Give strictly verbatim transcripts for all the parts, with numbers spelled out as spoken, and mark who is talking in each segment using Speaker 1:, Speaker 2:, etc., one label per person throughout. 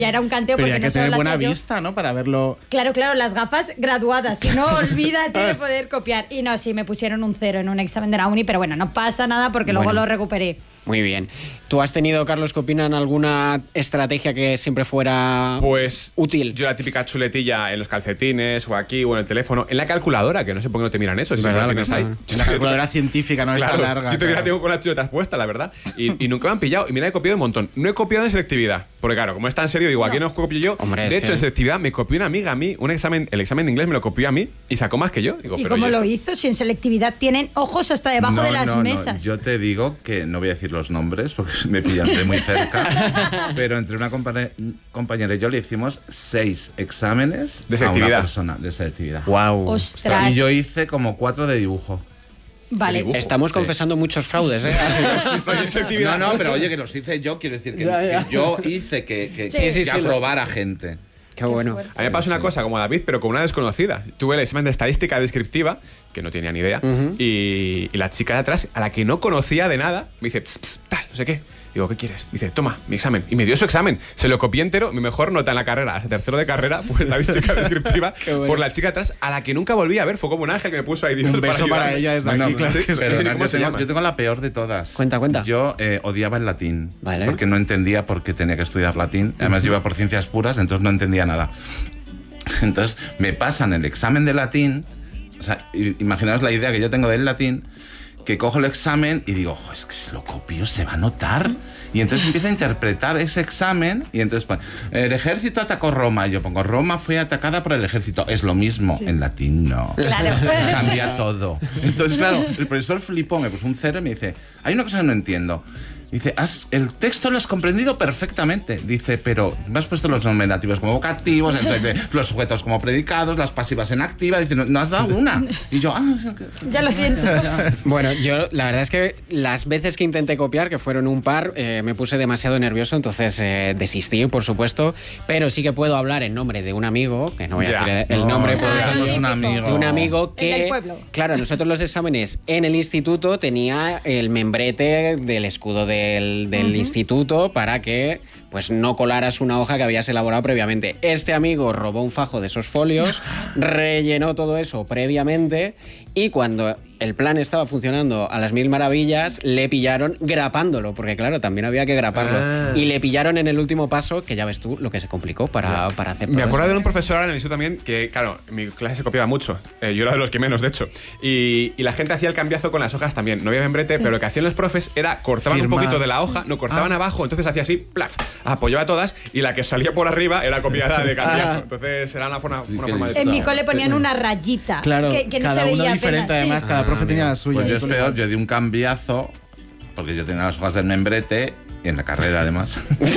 Speaker 1: Ya era un canteo
Speaker 2: Pero
Speaker 1: porque
Speaker 2: hay que
Speaker 1: no solo
Speaker 2: tener
Speaker 1: la
Speaker 2: buena
Speaker 1: hacía yo.
Speaker 2: vista, ¿no? Para verlo.
Speaker 1: Claro, claro, las gafas graduadas, si no, olvídate de poder copiar. Y no, sí, me pusieron un cero en un examen de la uni, pero bueno, no pasa nada porque luego
Speaker 3: Bueno.
Speaker 1: lo recuperé.
Speaker 3: Muy bien. ¿Tú has tenido, Carlos, qué opinan, alguna estrategia que siempre fuera
Speaker 4: Pues
Speaker 3: útil?
Speaker 4: Yo la típica chuletilla en los calcetines o aquí o en el teléfono, en la calculadora, que no sé por qué no te miran eso, si
Speaker 3: ¿Verdad?
Speaker 4: siempre lo tienes ahí.
Speaker 2: En la calculadora científica, no
Speaker 4: Claro,
Speaker 2: está larga.
Speaker 4: yo todavía la
Speaker 2: claro.
Speaker 4: tengo con las chuletas puestas, la verdad. Y, y nunca me han pillado. Y mira, he copiado un montón. No he copiado en selectividad. Porque claro, como es tan serio, digo, aquí no os copio yo.
Speaker 3: Hombre,
Speaker 4: de
Speaker 3: es
Speaker 4: hecho,
Speaker 3: que-
Speaker 4: en selectividad me copió una amiga a mí. Un examen, el examen de inglés me lo copió a mí y sacó más que yo. Digo,
Speaker 1: ¿Y
Speaker 4: pero
Speaker 1: cómo
Speaker 4: ¿y
Speaker 1: lo
Speaker 4: esto?
Speaker 1: hizo? Si en selectividad tienen ojos hasta debajo
Speaker 5: No,
Speaker 1: de las
Speaker 5: no, no.
Speaker 1: mesas.
Speaker 5: Yo te digo que no voy a decir los nombres porque me pillan de muy cerca, pero entre una compa- compañera y yo le hicimos seis exámenes
Speaker 4: De
Speaker 5: a una
Speaker 4: selectividad.
Speaker 5: persona de selectividad.
Speaker 3: Wow.
Speaker 1: Ostras.
Speaker 5: Y yo hice como cuatro de dibujo.
Speaker 1: Vale.
Speaker 4: dibujo.
Speaker 3: Estamos
Speaker 5: Sí.
Speaker 3: confesando muchos fraudes, ¿eh?
Speaker 4: Oye, selectividad.
Speaker 5: No, no, pero oye, que los hice yo, quiero decir que,
Speaker 3: Ya, ya.
Speaker 5: que yo hice que, que,
Speaker 1: Sí,
Speaker 5: que
Speaker 3: sí, sí, lo-
Speaker 5: aprobara gente.
Speaker 3: Qué bueno.
Speaker 1: fuerte.
Speaker 4: A mí me pasó una cosa como a David, pero con una desconocida. Tuve el examen de estadística descriptiva, que no tenía ni idea, y, y la chica de atrás, a la que no conocía de nada, me dice, pss, pss, tal, no sé qué. Digo, ¿qué quieres? Me dice, toma, mi examen. Y me dio su examen. Se lo copié entero, mi mejor nota en la carrera, hasta tercero de carrera, fue estadística descriptiva,
Speaker 3: bueno.
Speaker 4: por la chica de atrás, a la que nunca volví a ver. Fue como un ángel que me puso ahí Dios
Speaker 2: Un beso para,
Speaker 4: ayudarme.
Speaker 2: ella desde
Speaker 5: Bueno,
Speaker 2: aquí, claro.
Speaker 4: sí,
Speaker 2: que sí.
Speaker 5: Pero
Speaker 4: sí,
Speaker 5: no,
Speaker 4: ¿cómo
Speaker 5: yo,
Speaker 4: se
Speaker 5: tengo,
Speaker 4: llama?
Speaker 5: yo tengo la peor de todas.
Speaker 3: Cuenta, cuenta.
Speaker 5: Yo eh, odiaba el latín.
Speaker 3: Vale.
Speaker 5: Porque no entendía por qué tenía que estudiar latín. Además, yo iba por ciencias puras, entonces no entendía nada. Entonces, me pasan el examen de latín. O sea, i- imaginaos la idea que yo tengo del latín, que cojo el examen y digo, "Jo, es que si lo copio se va a notar". Y entonces empiezo a interpretar ese examen y entonces pues, el ejército atacó Roma. Y yo pongo, Roma fue atacada por el ejército. Es lo mismo. En latín no.
Speaker 1: Claro.
Speaker 5: Cambia todo. Entonces, claro, el profesor flipó, me puso un cero y me dice, hay una cosa que no entiendo. Dice, "Has- el texto lo has comprendido perfectamente". Dice, pero me has puesto los nominativos como vocativos, entonces, los sujetos como predicados, las pasivas en activa. Dice, no, no has dado una. Y yo, ah, es que-
Speaker 1: Ya lo siento.
Speaker 3: Bueno, yo la verdad es que las veces que intenté copiar, que fueron un par, eh, me puse demasiado nervioso, entonces eh, desistí, por supuesto, pero sí que puedo hablar en nombre de un amigo, que no voy a
Speaker 4: Ya.
Speaker 3: decir el
Speaker 5: No,
Speaker 3: nombre,
Speaker 5: no,
Speaker 3: porque-
Speaker 1: Ah,
Speaker 5: tenemos
Speaker 1: el
Speaker 5: un
Speaker 1: típico.
Speaker 5: amigo.
Speaker 3: de un amigo
Speaker 1: El del
Speaker 3: que,
Speaker 1: pueblo.
Speaker 3: claro, nosotros los exámenes en el instituto tenía el membrete del escudo del, del instituto para que pues no colaras una hoja que habías elaborado previamente. Este amigo robó un fajo de esos folios, rellenó todo eso previamente y cuando el plan estaba funcionando a las mil maravillas, le pillaron grapándolo, porque claro, también había que graparlo.
Speaker 4: Ah.
Speaker 3: Y le pillaron en el último paso, que ya ves tú lo que se complicó para, para hacer todo
Speaker 4: Me acuerdo
Speaker 3: eso.
Speaker 4: de un profesor ahora en el instituto también que, claro, en mi clase se copiaba mucho. Eh, yo era de los que menos, de hecho. Y, y la gente hacía el cambiazo con las hojas también. No había membrete, pero lo que hacían los profes era cortaban
Speaker 5: Firmar.
Speaker 4: un poquito de la hoja, no cortaban abajo, entonces hacía así, plaf, apoyaba todas y la que salía por arriba era copiada de cambiazo. Entonces era una forma, una
Speaker 5: qué
Speaker 4: forma de
Speaker 5: listo.
Speaker 1: En mi cole ponían una rayita.
Speaker 2: Claro,
Speaker 1: que, que no
Speaker 2: cada
Speaker 1: se
Speaker 2: uno
Speaker 1: veía
Speaker 2: diferente,
Speaker 1: apenas,
Speaker 2: además,
Speaker 1: sí.
Speaker 2: cada profe tenía la suya.
Speaker 5: Pues yo es
Speaker 2: Sí.
Speaker 5: peor, yo di un cambiazo, porque yo tenía las hojas del membrete, y en la carrera además.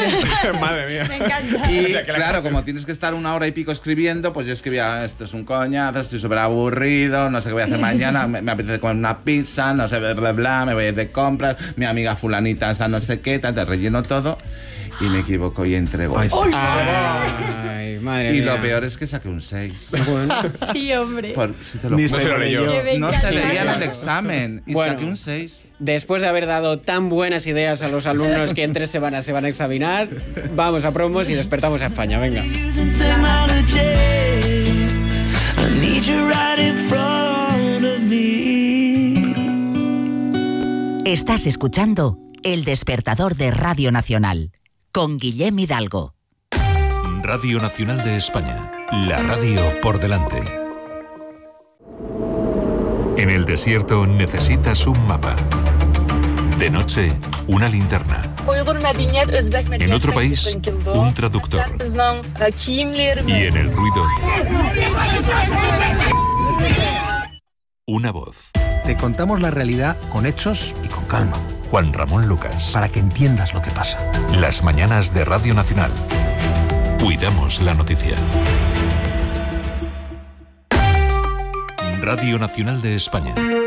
Speaker 4: Madre mía.
Speaker 1: Me encanta.
Speaker 5: Y
Speaker 4: O sea, que la
Speaker 5: claro,
Speaker 4: clase-
Speaker 5: como tienes que estar una hora y pico escribiendo, pues yo escribía, esto es un coñazo, estoy súper aburrido, no sé qué voy a hacer mañana, me, me apetece comer una pizza, no sé, bla, bla, bla, me voy a ir de compras, mi amiga fulanita está no sé qué, tal, te relleno todo, y me equivoco y entrego.
Speaker 2: Ay, sí.
Speaker 3: Ay, madre
Speaker 5: Y
Speaker 3: mía.
Speaker 5: lo peor es que saqué un seis.
Speaker 1: Sí, hombre.
Speaker 5: Si te lo
Speaker 2: Ni
Speaker 5: juro.
Speaker 2: se
Speaker 4: lo leyó.
Speaker 1: Que me
Speaker 5: No se
Speaker 1: encanta.
Speaker 5: leía en el examen y
Speaker 3: Bueno.
Speaker 5: saqué un seis.
Speaker 3: Después de haber dado tan buenas ideas a los alumnos que en tres semanas se van a examinar, vamos a promos y despertamos a España. Venga.
Speaker 6: Estás escuchando El Despertador de Radio Nacional con Guillem Hidalgo.
Speaker 7: Radio Nacional de España, la radio por delante. En el desierto necesitas un mapa. De noche, una linterna. En otro país, un traductor. Y en el ruido, una voz.
Speaker 8: Te contamos la realidad con hechos y con calma,
Speaker 7: Juan Ramón Lucas.
Speaker 8: para que entiendas lo que pasa.
Speaker 7: Las mañanas de Radio Nacional. Cuidamos la noticia. Radio Nacional de España.